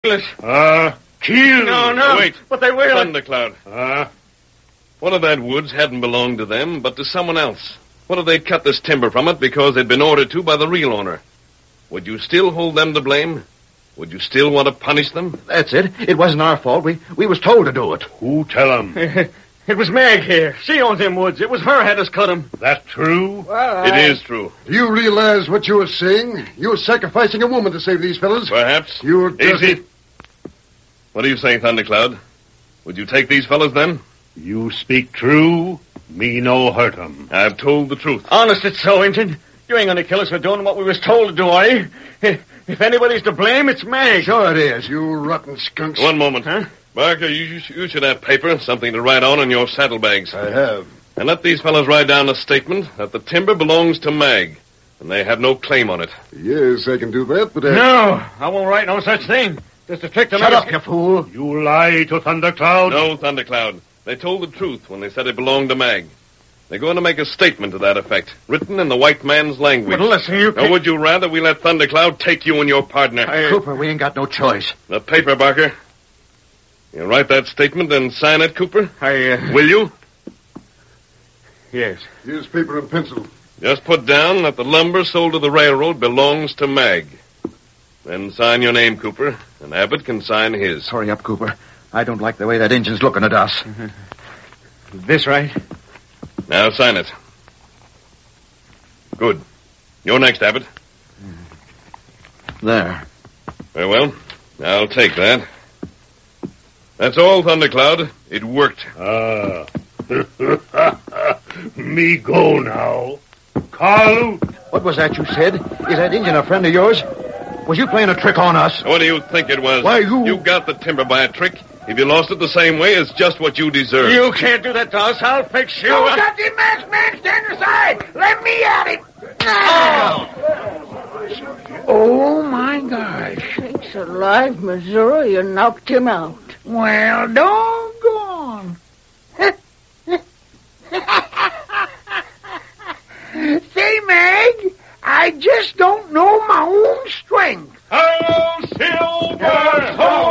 Kill. No. Wait. But they will. Thundercloud. One of that woods hadn't belonged to them, but to someone else. What if they'd cut this timber from it because they'd been ordered to by the real owner? Would you still hold them to blame? Would you still want to punish them? That's it. It wasn't our fault. We was told to do it. Who tell 'em? It was Meg here. She owns them woods. It was her had us cut them. That true? It is true. Do you realize what you were saying? You were sacrificing a woman to save these fellas. Perhaps. You're just... Easy. What do you say, Thundercloud? Would you take these fellas then? You speak true, me no hurt 'em. I've told the truth. Honest, it's so, Injun. You ain't gonna kill us for doing what we was told to do, are you? If anybody's to blame, it's Meg. Sure it is, you rotten skunks. One moment. Huh? Barker, you should have paper, something to write on in your saddlebags. I have. And let these fellas write down a statement that the timber belongs to Mag, and they have no claim on it. Yes, I can do that, but... No, I won't write no such thing. Just to trick them. Shut up, you fool. You lie to Thundercloud? No, Thundercloud. They told the truth when they said it belonged to Mag. They're going to make a statement to that effect, written in the white man's language. But listen, you can't... Or would you rather we let Thundercloud take you and your partner? Cooper, we ain't got no choice. The paper, Barker. You write that statement and sign it, Cooper? Will you? Yes. Here's paper and pencil. Just put down that the lumber sold to the railroad belongs to Mag. Then sign your name, Cooper, and Abbott can sign his. Hurry up, Cooper. I don't like the way that engine's looking at us. This right? Now sign it. Good. You're next, Abbott. There. Very well. I'll take that. That's all, Thundercloud. It worked. Me go now. Carl. What was that you said? Is that Indian a friend of yours? Was you playing a trick on us? What do you think it was? Why, you got the timber by a trick. If you lost it the same way, it's just what you deserve. You can't do that to us. I'll fix you. Who's got the mask, man? Stand aside. Let me at him. Oh, my gosh. Sakes alive, Missouri, you knocked him out. Well, doggone. Say, Meg, I just don't know my own strength. Hello, Silver!